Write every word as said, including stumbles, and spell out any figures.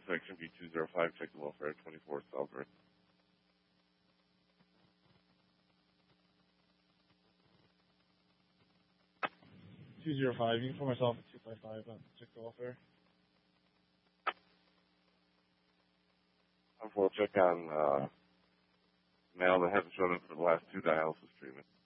section B two zero five, check the welfare twenty-four Salisbury. two zero five, you can call myself at two five five, uh, check the welfare. I'm for check on uh, male that hasn't shown up for the last two dialysis treatments.